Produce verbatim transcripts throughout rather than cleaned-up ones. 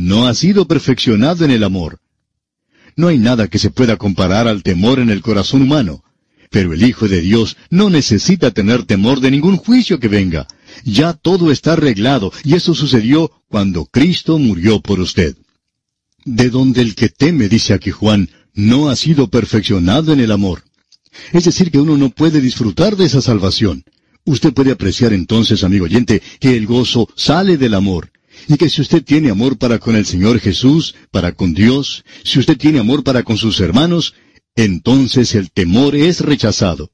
no ha sido perfeccionado en el amor. No hay nada que se pueda comparar al temor en el corazón humano. Pero el Hijo de Dios no necesita tener temor de ningún juicio que venga. Ya todo está arreglado, y eso sucedió cuando Cristo murió por usted. De donde el que teme, dice aquí Juan, no ha sido perfeccionado en el amor. Es decir, que uno no puede disfrutar de esa salvación. Usted puede apreciar entonces, amigo oyente, que el gozo sale del amor. Y que si usted tiene amor para con el Señor Jesús, para con Dios, si usted tiene amor para con sus hermanos, entonces el temor es rechazado.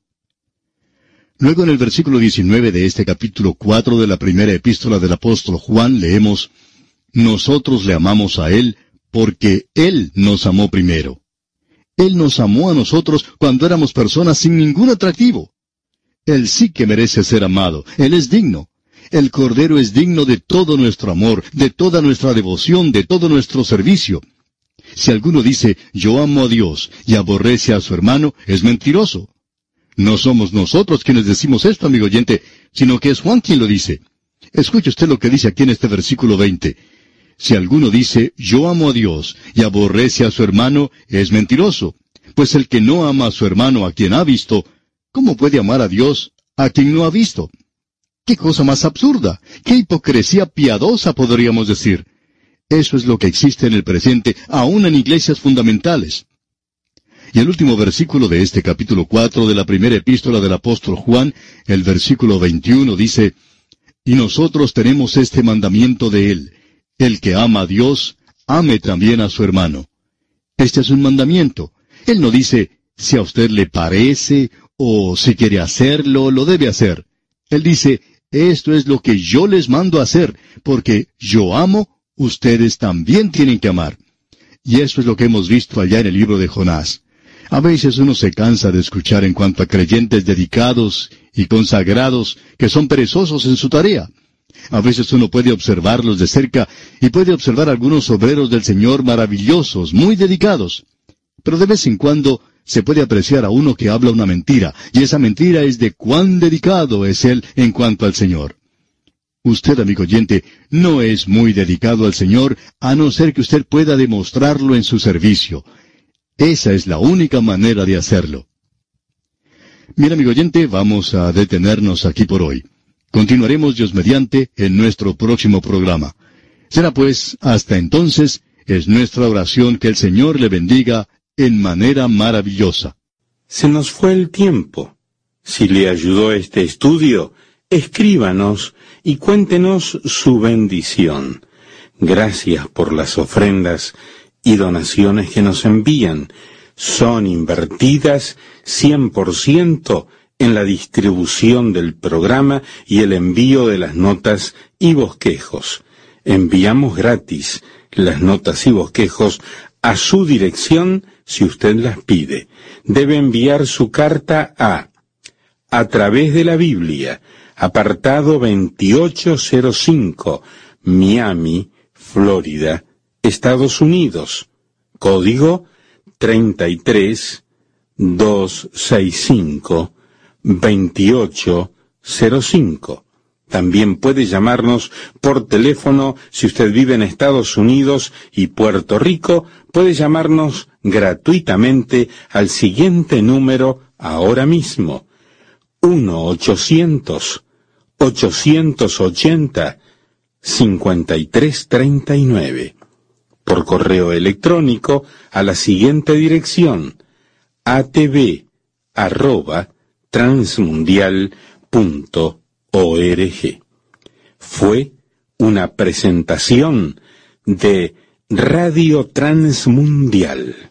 Luego en el versículo diecinueve de este capítulo cuatro de la primera epístola del apóstol Juan leemos, «Nosotros le amamos a Él porque Él nos amó primero». Él nos amó a nosotros cuando éramos personas sin ningún atractivo. Él sí que merece ser amado. Él es digno. El Cordero es digno de todo nuestro amor, de toda nuestra devoción, de todo nuestro servicio. Si alguno dice, yo amo a Dios, y aborrece a su hermano, es mentiroso. No somos nosotros quienes decimos esto, amigo oyente, sino que es Juan quien lo dice. Escuche usted lo que dice aquí en este versículo veinte. Si alguno dice, yo amo a Dios, y aborrece a su hermano, es mentiroso. Pues el que no ama a su hermano a quien ha visto, ¿cómo puede amar a Dios a quien no ha visto? ¡Qué cosa más absurda! ¡Qué hipocresía piadosa podríamos decir! Eso es lo que existe en el presente, aún en iglesias fundamentales. Y el último versículo de este capítulo cuatro de la primera epístola del apóstol Juan, el versículo veintiuno, dice, «Y nosotros tenemos este mandamiento de Él, el que ama a Dios, ame también a su hermano». Este es un mandamiento. Él no dice, si a usted le parece, o si quiere hacerlo, lo debe hacer. Él dice, esto es lo que yo les mando a hacer, porque yo amo, ustedes también tienen que amar. Y eso es lo que hemos visto allá en el libro de Jonás. A veces uno se cansa de escuchar en cuanto a creyentes dedicados y consagrados que son perezosos en su tarea. A veces uno puede observarlos de cerca y puede observar algunos obreros del Señor maravillosos, muy dedicados. Pero de vez en cuando se puede apreciar a uno que habla una mentira, y esa mentira es de cuán dedicado es él en cuanto al Señor. Usted, amigo oyente, no es muy dedicado al Señor, a no ser que usted pueda demostrarlo en su servicio. Esa es la única manera de hacerlo. Bien, amigo oyente, vamos a detenernos aquí por hoy. Continuaremos, Dios mediante, en nuestro próximo programa. Será pues, hasta entonces, es nuestra oración que el Señor le bendiga en manera maravillosa. Se nos fue el tiempo. Si le ayudó este estudio, escríbanos y cuéntenos su bendición. Gracias por las ofrendas y donaciones que nos envían. Son invertidas cien por ciento en la distribución del programa y el envío de las notas y bosquejos. Enviamos gratis las notas y bosquejos a su dirección si usted las pide. Debe enviar su carta a A través de la Biblia, apartado veintiocho cero cinco, Miami, Florida, Estados Unidos. Código treinta y tres doscientos sesenta y cinco veintiocho cero cinco. También puede llamarnos por teléfono si usted vive en Estados Unidos y Puerto Rico. Puede llamarnos gratuitamente al siguiente número ahora mismo. uno ochocientos ochocientos ochenta cincuenta y tres treinta y nueve. Por correo electrónico a la siguiente dirección: atv arroba transmundial punto org. Fue una presentación de Radio Transmundial.